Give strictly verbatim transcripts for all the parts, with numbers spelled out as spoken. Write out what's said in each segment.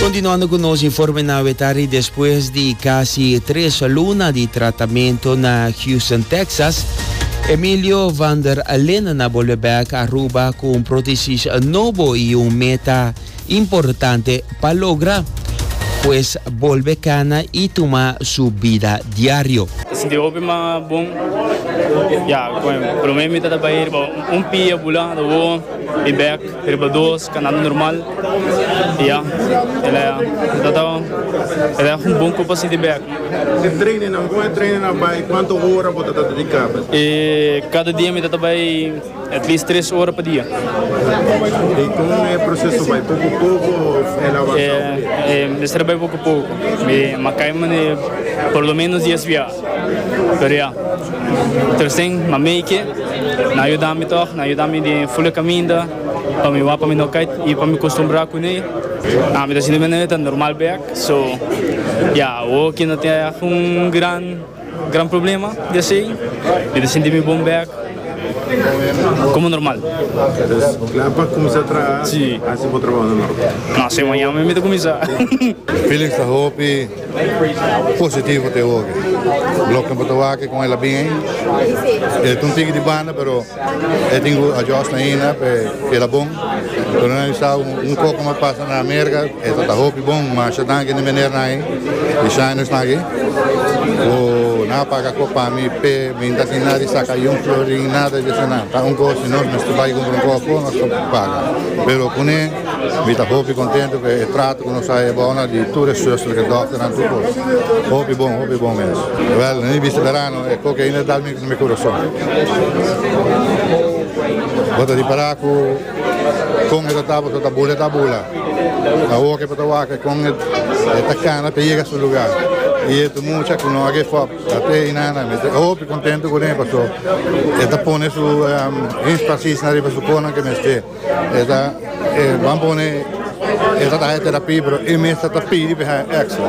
Continuando con los informes navetari, después de casi tres lunas de tratamiento en Houston, Texas, Emilio Van der Len vuelve back a Aruba con prótesis nuevo y un meta importante para lograr pues vuelve cana y toma su vida diario. Senti hopi ma bom. Ja, gewoon probleem met dat bij hier, een pia bula, dat we i back, per dos, canal normal. Ja, ela dat dat ela um bom capacidade back. Você treina não, como é treina na bai, quanto hora você está dedicando? E cada dia me dá by at least três horas por dia. E como é o processo vai pouco a pouco ela vai? É, é, trabalho pouco a pouco. Me macaima ne por lo menos dias via. Pero ja, terceiro, ma make, na ajuda-me toch, na ajuda-me de full caminho, para me wapa me no kite e para me acostumbrar com ele. Ah, mas assim não é normal back, so ja, o que não tem um grande, grande problema de assim, de sentir-me bom back. Como normal. Claro, para começar a trabalhar, sim. Assim vou trabalhar normal. Não, se amanhã me meto a começar. Feelings da hope positivo te hoje. Bloco para trabalhar com ela bem. É um tigre de banda, pero eu tenho a Josta ainda, que ela bom. Pero não está um pouco mais passa na América, é da hope bom, mas já tem que nem maneira aí. E já não está aqui. O na paga copa mi pe mi inda sinari saca un florin nada de sana ta un costo no me sto vai con un copo non sto paga però con e mi sta hopi contento che il tratto che non sai è buona di tutte le sue che doctor hanno tutto hopi buon hopi buon mes well nei visto verano e cocaina dal mi mi corazon vado di paraco con il tavolo tutta bulla tabula a uomo che poteva che con il taccana per llega sul lugar. E é muita que não é fácil até inana mas eu estou contente com ele passou é da pone su espaço na riba su pona que me este é da vamos pone é da terapia pero é mesmo terapia para extra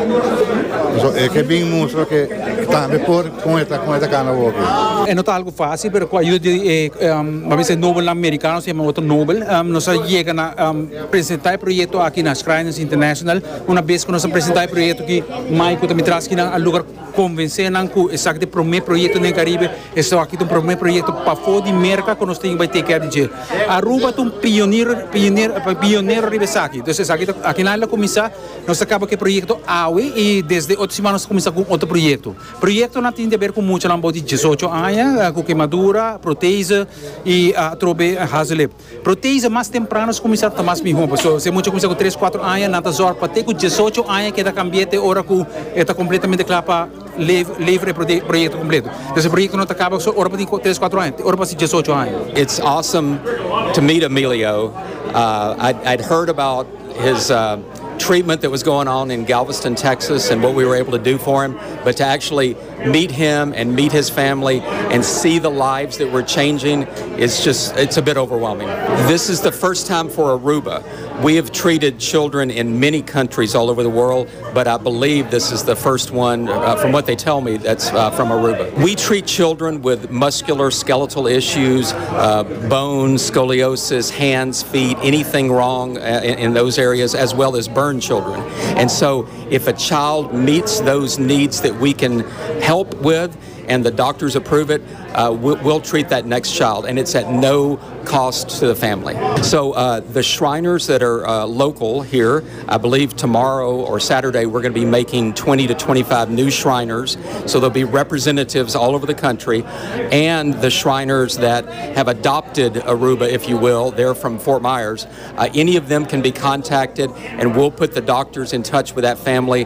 so é que bem mostra que também por com esta com esta cana walk é não tá algo fácil pero com a ajuda de um, a veces Nobel americano se chama outro Nobel um, nós chega a um, apresentar projeto aqui na Shriners International uma vez que nós apresentar projeto que Maico também traz aqui na lugar convencer não que esse aqui o primeiro projeto no Caribe esse aqui o primeiro projeto para fora de mercado que nós temos vai ter que dizer Aruba é um pioneiro pioneiro pioneiro ribe aqui então aqui aqui na começar nós acaba que projeto awe e desde outra semana nós começa com outro projeto projeto não tem a ver com muito não de dezoito anos com queimadura proteína e a trobe hazle proteína mais temprano nós começar a mais melhor pessoal se muito começa com três quatro anos nada zor para ter com dezoito anos que da cambiete hora com está completamente claro para livre projeto completo esse projeto não acaba só hora para três quatro anos hora para dezoito anos. It's awesome to meet Emilio. Uh, I'd, I'd heard about his uh, treatment that was going on in Galveston, Texas, and what we were able to do for him, but to actually meet him and meet his family and see the lives that we're changing is just, it's a bit overwhelming. This is the first time for Aruba. We have treated children in many countries all over the world, but I believe this is the first one, uh, from what they tell me, that's uh, from Aruba. We treat children with muscular skeletal issues, uh, bones, scoliosis, hands, feet, anything wrong uh, in, in those areas, as well as burn children. And so if a child meets those needs that we can help with and the doctors approve it, uh, we'll, we'll treat that next child, and it's at no cost to the family. So uh, the Shriners that are uh, local here, I believe tomorrow or Saturday we're going to be making twenty to twenty-five new Shriners, so there'll be representatives all over the country, and the Shriners that have adopted Aruba, if you will, they're from Fort Myers. Uh, any of them can be contacted, and we'll put the doctors in touch with that family